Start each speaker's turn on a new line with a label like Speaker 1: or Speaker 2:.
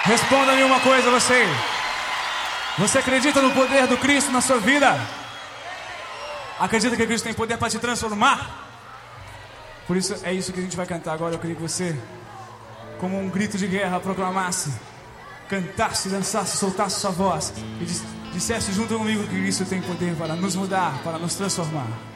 Speaker 1: Responda-me uma coisa, você. Você acredita no poder do Cristo na sua vida? Acredita que Cristo tem poder para te transformar? Por isso, é isso que a gente vai cantar agora. Eu queria que você, como um grito de guerra, proclamasse, cantasse, dançasse, soltasse sua voz e dissesse junto comigo que Cristo tem poder para nos mudar, para nos transformar.